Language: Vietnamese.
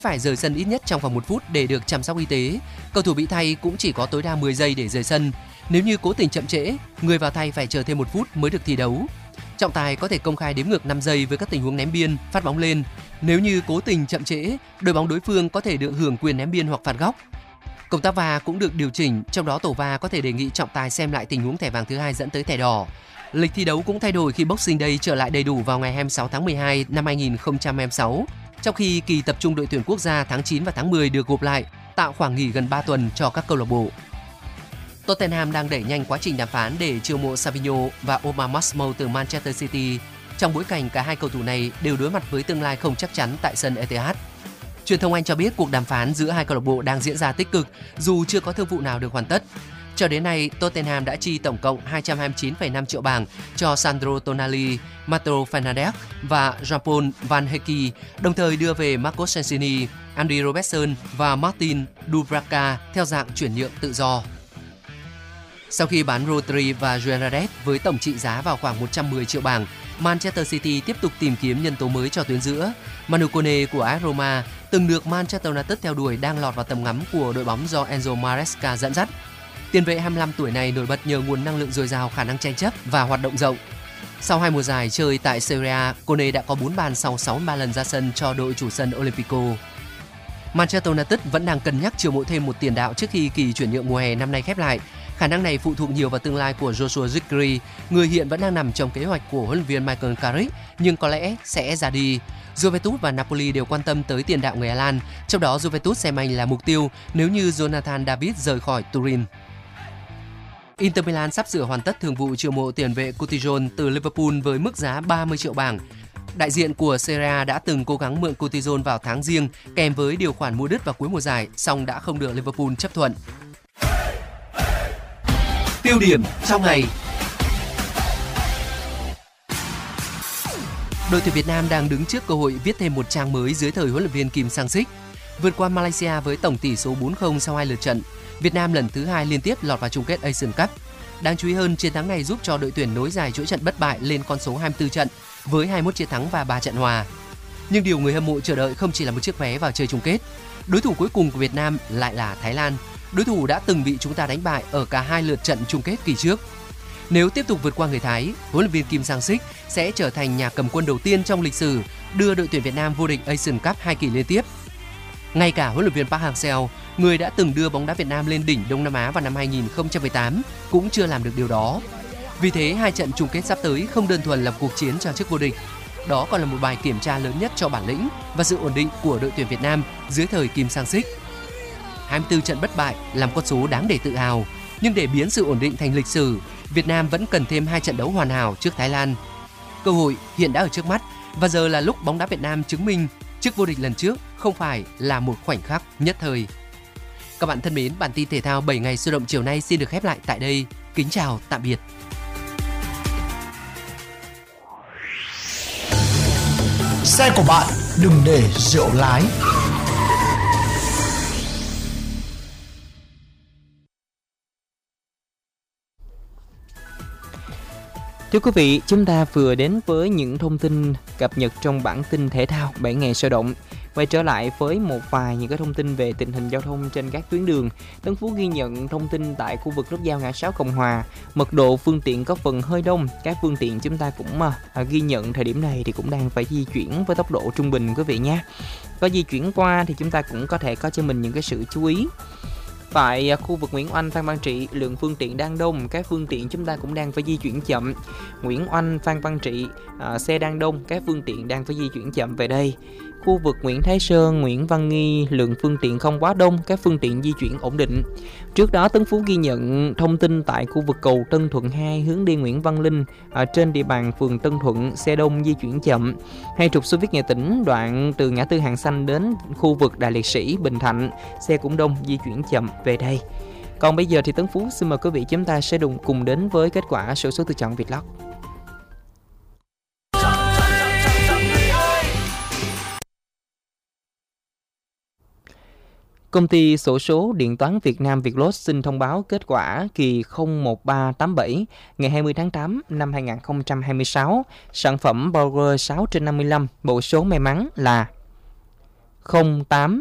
phải rời sân ít nhất trong vòng 1 phút để được chăm sóc y tế. Cầu thủ bị thay cũng chỉ có tối đa 10 giây để rời sân. Nếu như cố tình chậm trễ, người vào thay phải chờ thêm 1 phút mới được thi đấu. Trọng tài có thể công khai đếm ngược 5 giây với các tình huống ném biên, phát bóng lên. Nếu như cố tình chậm trễ, đội bóng đối phương có thể được hưởng quyền ném biên hoặc phạt góc. Công tác VAR cũng được điều chỉnh, trong đó tổ VAR có thể đề nghị trọng tài xem lại tình huống thẻ vàng thứ 2 dẫn tới thẻ đỏ. Lịch thi đấu cũng thay đổi khi Boxing Day trở lại đầy đủ vào ngày 26 tháng 12 năm 2026, trong khi kỳ tập trung đội tuyển quốc gia tháng 9 và tháng 10 được gộp lại, tạo khoảng nghỉ gần 3 tuần cho các câu lạc bộ. Tottenham đang đẩy nhanh quá trình đàm phán để chiêu mộ Savinho và Omar Marshall từ Manchester City, trong bối cảnh cả hai cầu thủ này đều đối mặt với tương lai không chắc chắn tại sân Etihad. Truyền thông Anh cho biết cuộc đàm phán giữa hai câu lạc bộ đang diễn ra tích cực dù chưa có thương vụ nào được hoàn tất. Cho đến nay, Tottenham đã chi tổng cộng 229,5 triệu bảng cho Sandro Tonali, Matteo Fernandes và Jean-Paul Van Hecke, đồng thời đưa về Marcos Senesi, Andy Robertson và Martin Dubravka theo dạng chuyển nhượng tự do. Sau khi bán Rodri và Juan với tổng trị giá vào khoảng 110 triệu bảng, Manchester City tiếp tục tìm kiếm nhân tố mới cho tuyến giữa. Manu Kone của AS Roma, từng được Manchester United theo đuổi, đang lọt vào tầm ngắm của đội bóng do Enzo Maresca dẫn dắt. Tiền vệ 25 tuổi này nổi bật nhờ nguồn năng lượng dồi dào, khả năng tranh chấp và hoạt động rộng. Sau 2 mùa giải chơi tại Serie A, Kone đã có 4 bàn sau 63 lần ra sân cho đội chủ sân Olimpico. Manchester United vẫn đang cân nhắc chiêu mộ thêm một tiền đạo trước khi kỳ chuyển nhượng mùa hè năm nay khép lại. Khả năng này phụ thuộc nhiều vào tương lai của Joshua Zirkzee, người hiện vẫn đang nằm trong kế hoạch của huấn luyện viên Michael Carrick nhưng có lẽ sẽ ra đi. Juventus và Napoli đều quan tâm tới tiền đạo người Hà Lan, trong đó Juventus xem anh là mục tiêu nếu như Jonathan David rời khỏi Turin. Inter Milan sắp sửa hoàn tất thương vụ chiêu mộ tiền vệ Coutinho từ Liverpool với mức giá 30 triệu bảng. Đại diện của Serie A đã từng cố gắng mượn Coutinho vào tháng Giêng kèm với điều khoản mua đứt vào cuối mùa giải, song đã không được Liverpool chấp thuận. Tiêu điểm trong ngày. Đội tuyển Việt Nam đang đứng trước cơ hội viết thêm một trang mới dưới thời huấn luyện viên Kim Sang-sik. Vượt qua Malaysia với tổng tỷ số 4-0 sau 2 lượt trận, Việt Nam lần thứ 2 liên tiếp lọt vào chung kết Asian Cup. Đáng chú ý hơn, chiến thắng này giúp cho đội tuyển nối dài chuỗi trận bất bại lên con số 24 trận với 21 chiến thắng và 3 trận hòa. Nhưng điều người hâm mộ chờ đợi không chỉ là một chiếc vé vào chơi chung kết. Đối thủ cuối cùng của Việt Nam lại là Thái Lan, đối thủ đã từng bị chúng ta đánh bại ở cả 2 lượt trận chung kết kỳ trước. Nếu tiếp tục vượt qua người Thái, huấn luyện viên Kim Sang-sik sẽ trở thành nhà cầm quân đầu tiên trong lịch sử đưa đội tuyển Việt Nam vô địch Asian Cup 2 kỳ liên tiếp. Ngay cả huấn luyện viên Park Hang-seo, người đã từng đưa bóng đá Việt Nam lên đỉnh Đông Nam Á vào năm 2018, cũng chưa làm được điều đó. Vì thế, 2 trận chung kết sắp tới không đơn thuần là cuộc chiến cho chức vô địch. Đó còn là một bài kiểm tra lớn nhất cho bản lĩnh và sự ổn định của đội tuyển Việt Nam dưới thời Kim Sang-sik. 24 trận bất bại làm con số đáng để tự hào, nhưng để biến sự ổn định thành lịch sử, Việt Nam vẫn cần thêm 2 trận đấu hoàn hảo trước Thái Lan. Cơ hội hiện đã ở trước mắt và giờ là lúc bóng đá Việt Nam chứng minh chức vô địch lần trước không phải là một khoảnh khắc nhất thời. Các bạn thân mến, bản tin thể thao 7 ngày sôi động chiều nay xin được khép lại tại đây. Kính chào, tạm biệt. Xe của bạn đừng để rượu lái. Thưa quý vị, chúng ta vừa đến với những thông tin cập nhật trong bản tin thể thao 7 ngày sôi động. Quay trở lại với một vài những cái thông tin về tình hình giao thông trên các tuyến đường. Tân Phú ghi nhận thông tin tại khu vực nút giao ngã sáu Cộng Hòa, mật độ phương tiện có phần hơi đông. Các phương tiện chúng ta cũng ghi nhận thời điểm này thì cũng đang phải di chuyển với tốc độ trung bình quý vị nhé. Có di chuyển qua thì chúng ta cũng có thể có cho mình những cái sự chú ý. Tại khu vực Nguyễn Oanh, Phan Văn Trị, lượng phương tiện đang đông, các phương tiện chúng ta cũng đang phải di chuyển chậm. Nguyễn Oanh, Phan Văn Trị, xe đang đông, các phương tiện đang phải di chuyển chậm về đây. Khu vực Nguyễn Thái Sơn, Nguyễn Văn Nghi, lượng phương tiện không quá đông, các phương tiện di chuyển ổn định. Trước đó, Tấn Phú ghi nhận thông tin tại khu vực cầu Tân Thuận 2 hướng đi Nguyễn Văn Linh, trên địa bàn phường Tân Thuận, xe đông di chuyển chậm. Hay trục xô viết Nghệ Tĩnh, đoạn từ ngã tư Hàng Xanh đến khu vực Đại Liệt Sĩ, Bình Thạnh, xe cũng đông, di chuyển chậm về đây. Còn bây giờ thì Tấn Phú xin mời quý vị chúng ta sẽ cùng đến với kết quả xổ số tự chọn Vietlott. Công ty xổ số điện toán Việt Nam Vietlott xin thông báo kết quả kỳ 01387 ngày 20 tháng 8 năm 2026, sản phẩm Power 6/55, bộ số may mắn là 08